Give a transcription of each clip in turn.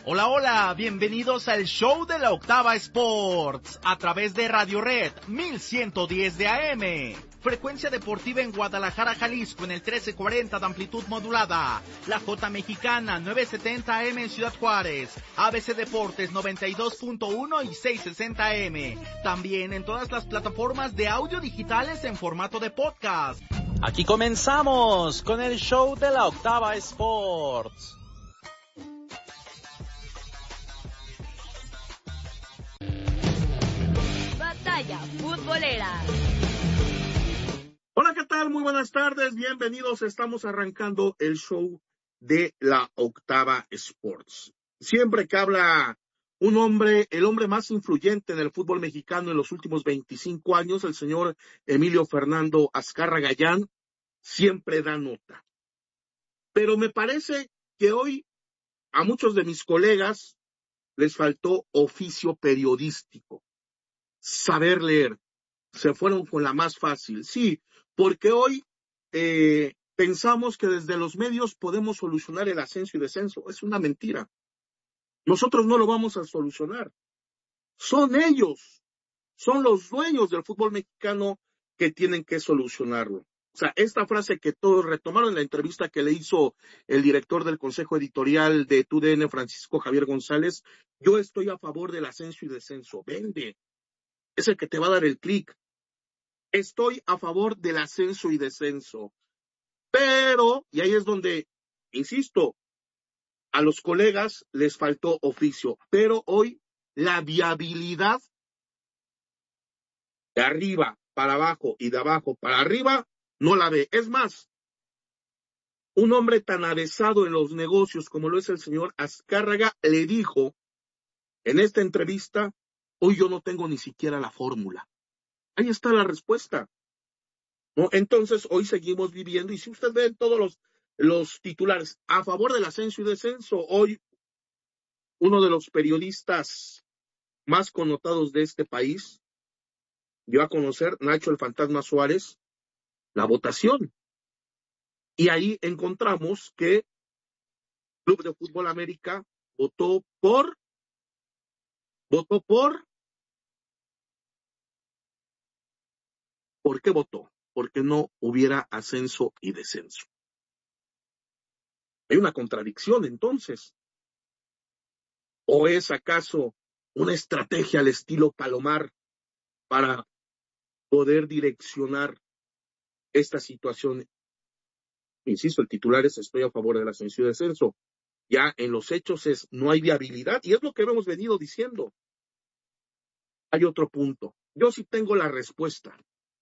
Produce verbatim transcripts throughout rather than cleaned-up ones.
Hola, hola, bienvenidos al show de la Octava Sports, a través de Radio Red mil ciento diez de A M. Frecuencia deportiva en Guadalajara, Jalisco, en el trece cuarenta de amplitud modulada. La J Mexicana, novecientos setenta A M en Ciudad Juárez. A B C Deportes, noventa y dos punto uno y seiscientos sesenta A M. También en todas las plataformas de audio digitales en formato de podcast. Aquí comenzamos con el show de la Octava Sports. Batalla futbolera. Hola, ¿qué tal? Muy buenas tardes, bienvenidos. Estamos arrancando el show de la Octava Sports. Siempre que habla un hombre, el hombre más influyente en el fútbol mexicano en los últimos veinticinco años, el señor Emilio Fernando Azcárraga Gallán, siempre da nota. Pero me parece que hoy a muchos de mis colegas les faltó oficio periodístico, saber leer. Se fueron con la más fácil, sí, porque hoy eh, pensamos que desde los medios podemos solucionar el ascenso y descenso. Es una mentira. Nosotros no lo vamos a solucionar. Son ellos, son los dueños del fútbol mexicano que tienen que solucionarlo. O sea, esta frase que todos retomaron en la entrevista que le hizo el director del Consejo Editorial de T U D N, Francisco Javier González, yo estoy a favor del ascenso y descenso. Vende, es el que te va a dar el clic. Estoy a favor del ascenso y descenso. Pero, y ahí es donde, insisto, a los colegas les faltó oficio. Pero hoy la viabilidad de arriba para abajo y de abajo para arriba no la ve. Es más, un hombre tan avesado en los negocios como lo es el señor Azcárraga le dijo en esta entrevista, hoy yo no tengo ni siquiera la fórmula. Ahí está la respuesta. ¿No? Entonces, hoy seguimos viviendo, y si usted ve todos los, los titulares a favor del ascenso y descenso, hoy uno de los periodistas más connotados de este país dio a conocer, Nacho el Fantasma Suárez, la votación. Y ahí encontramos que Club de Fútbol América votó por, votó por, ¿por qué votó? Porque no hubiera ascenso y descenso. Hay una contradicción entonces. ¿O es acaso una estrategia al estilo Palomar para poder direccionar esta situación? Insisto, el titular es estoy a favor del ascenso y descenso. Ya en los hechos es no hay viabilidad, y es lo que hemos venido diciendo. Hay otro punto. Yo sí tengo la respuesta.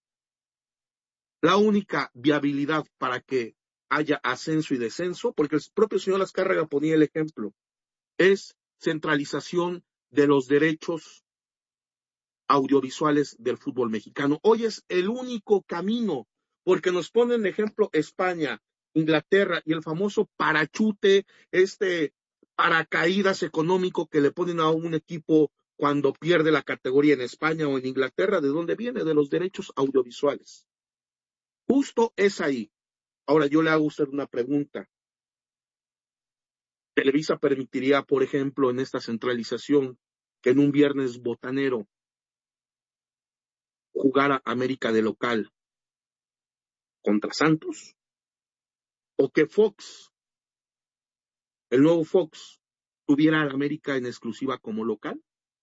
La única viabilidad para que haya ascenso y descenso, porque el propio señor Azcárraga ponía el ejemplo, es centralización de los derechos audiovisuales del fútbol mexicano. Hoy es el único camino, porque nos ponen de ejemplo España, Inglaterra y el famoso parachute, este paracaídas económico que le ponen a un equipo cuando pierde la categoría en España o en Inglaterra. ¿De dónde viene? De los derechos audiovisuales. Justo es ahí. Ahora yo le hago a usted una pregunta. ¿Televisa permitiría, por ejemplo, en esta centralización, que en un viernes botanero jugara América de local contra Santos? ¿O que Fox, el nuevo Fox, tuviera a América en exclusiva como local?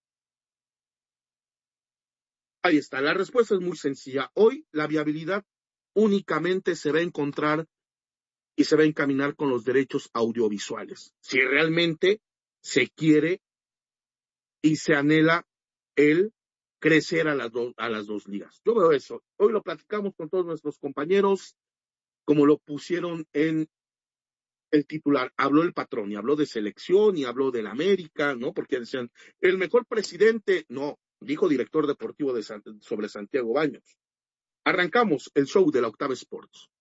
Ahí está, la respuesta es muy sencilla. Hoy la viabilidad únicamente se va a encontrar y se va a encaminar con los derechos audiovisuales. Si realmente se quiere y se anhela el crecer a las, do, a las dos ligas. Yo veo eso. Hoy lo platicamos con todos nuestros compañeros, como lo pusieron en el titular. Habló el patrón y habló de selección y habló del América, ¿no? Porque decían, el mejor presidente, no, dijo director deportivo de San, sobre Santiago Baños. Arrancamos el show de la Octava Sports.